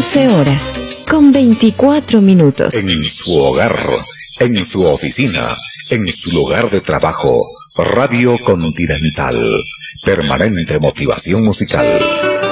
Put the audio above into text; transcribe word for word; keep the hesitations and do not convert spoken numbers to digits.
catorce horas, con veinticuatro minutos. En su hogar, en su oficina, en su lugar de trabajo, Radio Continental. Permanente motivación musical.